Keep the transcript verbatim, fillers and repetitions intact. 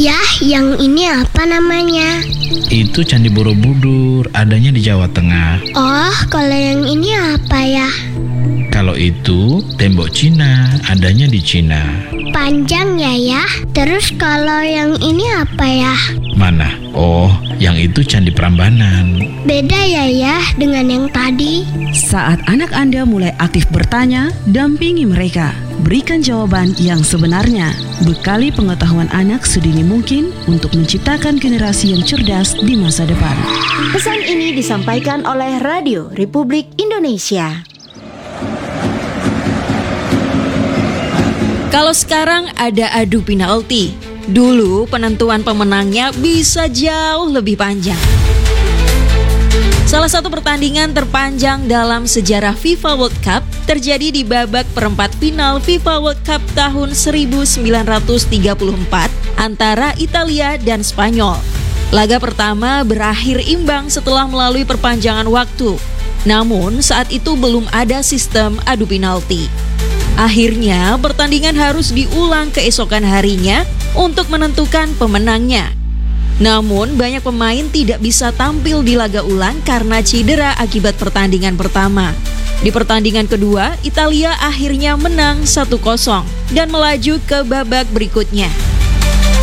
Yah, yang ini apa namanya? Itu Candi Borobudur, adanya di Jawa Tengah. Oh, kalau yang ini apa ya? Kalau itu tembok Cina, adanya di Cina. Panjang ya ya. Terus kalau yang ini apa ya? Mana? Oh, yang itu Candi Prambanan. Beda ya ya dengan yang tadi. Saat anak Anda mulai aktif bertanya, dampingi mereka. Berikan jawaban yang sebenarnya. Bekali pengetahuan anak sedini mungkin untuk menciptakan generasi yang cerdas di masa depan. Pesan ini disampaikan oleh Radio Republik Indonesia. Kalau sekarang ada adu penalti, dulu penentuan pemenangnya bisa jauh lebih panjang. Salah satu pertandingan terpanjang dalam sejarah FIFA World Cup terjadi di babak perempat final FIFA World Cup tahun seribu sembilan ratus tiga puluh empat antara Italia dan Spanyol. Laga pertama berakhir imbang setelah melalui perpanjangan waktu. Namun saat itu belum ada sistem adu penalti. Akhirnya pertandingan harus diulang keesokan harinya untuk menentukan pemenangnya. Namun banyak pemain tidak bisa tampil di laga ulang karena cedera akibat pertandingan pertama. Di pertandingan kedua, Italia akhirnya menang satu kosong dan melaju ke babak berikutnya.